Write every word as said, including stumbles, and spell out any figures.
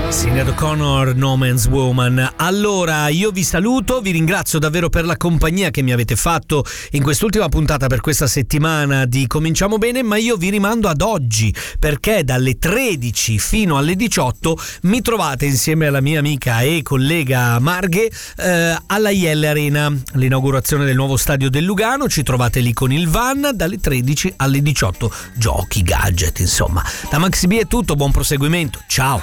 Sinéad O'Connor, No Man's Woman. Allora, io vi saluto, vi ringrazio davvero per la compagnia che mi avete fatto in quest'ultima puntata per questa settimana di Cominciamo Bene, ma io vi rimando ad oggi, perché dalle tredici fino alle diciotto mi trovate insieme alla mia amica e collega Marghe eh, alla I L Arena, l'inaugurazione del nuovo stadio del Lugano. Ci trovate lì con il van dalle tredici alle diciotto, giochi, gadget, insomma. Da Maxi B è tutto, buon proseguimento, ciao!